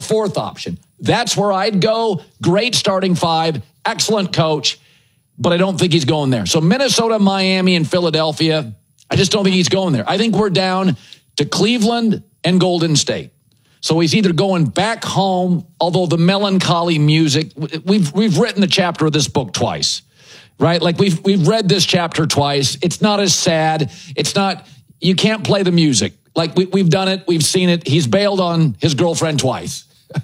fourth option. That's where I'd go. Great starting five, excellent coach, but I don't think he's going there. So Minnesota, Miami, and Philadelphia, I just don't think he's going there. I think we're down to Cleveland and Golden State. So he's either going back home, although the melancholy music, we've written the chapter of this book twice, right? Like we've read this chapter twice. It's not as sad. It's not, you can't play the music. Like we've done it. We've seen it. He's bailed on his girlfriend twice.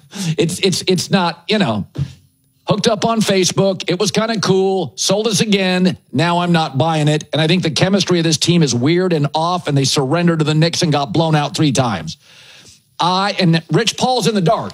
It's not, hooked up on Facebook. It was kind of cool. Sold us again. Now I'm not buying it. And I think the chemistry of this team is weird and off, and they surrendered to the Knicks and got blown out 3 times. And Rich Paul's in the dark.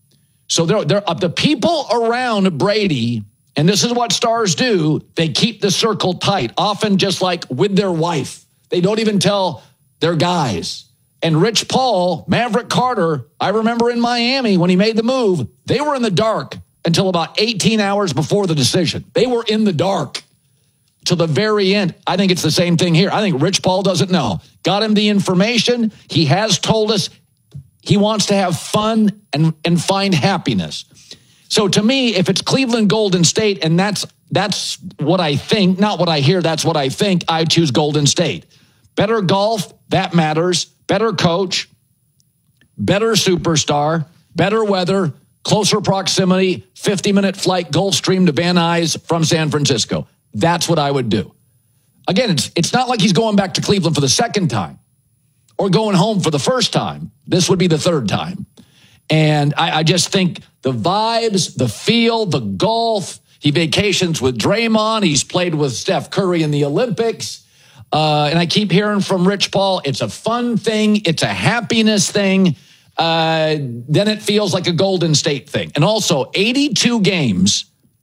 So they're the people around Brady, and this is what stars do, they keep the circle tight, often just like with their wife. They don't even tell their guys. And Rich Paul, Maverick Carter, I remember in Miami when he made the move, they were in the dark until about 18 hours before the decision. They were in the dark to the very end. I think it's the same thing here. I think Rich Paul doesn't know. Got him the information. He has told us he wants to have fun and find happiness. So to me, if it's Cleveland, Golden State, and that's what I think, not what I hear, that's what I think, I choose Golden State. Better golf, that matters. Better coach, better superstar, better weather, closer proximity, 50-minute flight Gulfstream to Van Nuys from San Francisco. That's what I would do. Again, it's not like he's going back to Cleveland for the second time or going home for the first time. This would be the third time. And I just think the vibes, the feel, the golf, he vacations with Draymond. He's played with Steph Curry in the Olympics. And I keep hearing from Rich Paul, it's a fun thing. It's a happiness thing. Then it feels like a Golden State thing. And also, 82 games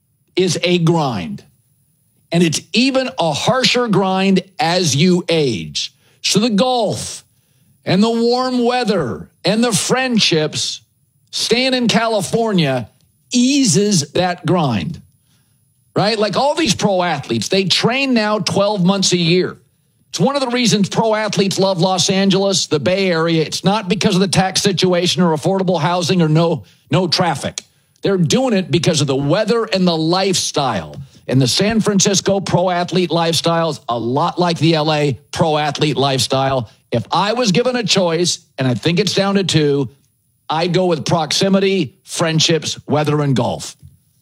is a grind. And it's even a harsher grind as you age. So the golf and the warm weather and the friendships, staying in California eases that grind, right? Like all these pro athletes, they train now 12 months a year. It's one of the reasons pro athletes love Los Angeles, the Bay Area. It's not because of the tax situation or affordable housing or no traffic. They're doing it because of the weather and the lifestyle. And the San Francisco pro athlete lifestyle is a lot like the LA pro athlete lifestyle. If I was given a choice, and I think it's down to 2, I'd go with proximity, friendships, weather, and golf.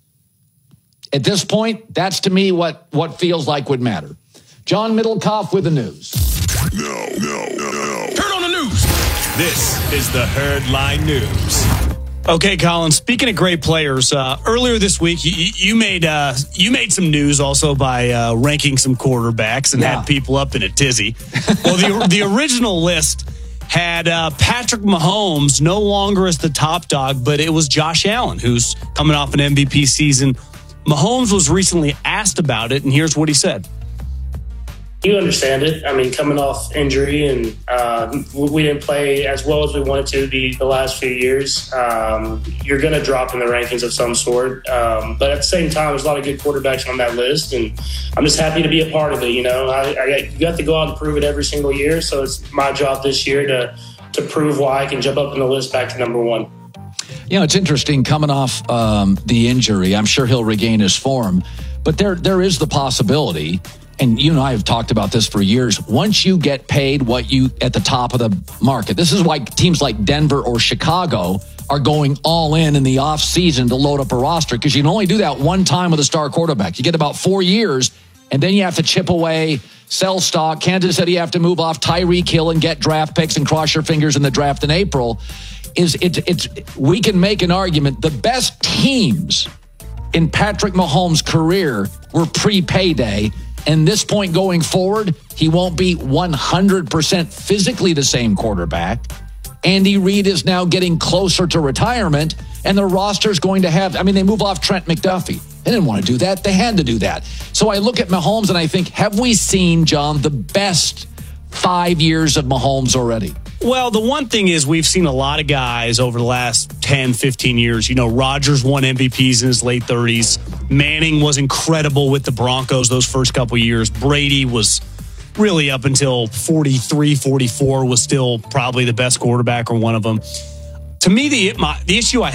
At this point, that's to me what feels like would matter. John Middlecoff with the news. No. Turn on the news. This is the Herdline News. Okay, Colin, speaking of great players, earlier this week, you made some news also by ranking some quarterbacks and had people up in a tizzy. Well, the original list had Patrick Mahomes no longer as the top dog, but it was Josh Allen, who's coming off an MVP season. Mahomes was recently asked about it, and here's what he said. You understand it. I mean, coming off injury, and we didn't play as well as we wanted to the last few years. You're going to drop in the rankings of some sort. But at the same time, there's a lot of good quarterbacks on that list, and I'm just happy to be a part of it. You got to go out and prove it every single year. So it's my job this year to prove why I can jump up in the list back to number 1. It's interesting coming off the injury. I'm sure he'll regain his form, but there is the possibility. And you and I have talked about this for years. Once you get paid what you at the top of the market, this is why teams like Denver or Chicago are going all in the offseason to load up a roster, because you can only do that one time with a star quarterback. You get about 4 years, and then you have to chip away, sell stock. Kansas City, you have to move off Tyreek Hill and get draft picks and cross your fingers in the draft in April. We can make an argument. The best teams in Patrick Mahomes' career were pre-payday. And this point going forward, he won't be 100% physically the same quarterback. Andy Reid is now getting closer to retirement, and the roster's going to have, they move off Trent McDuffie. They didn't want to do that. They had to do that. So I look at Mahomes and I think, have we seen, John, the best 5 years of Mahomes already? Well, the one thing is we've seen a lot of guys over the last 10, 15 years. Rodgers won MVPs in his late 30s. Manning was incredible with the Broncos those first couple years. Brady was really up until 43, 44 was still probably the best quarterback or one of them. To me, the issue I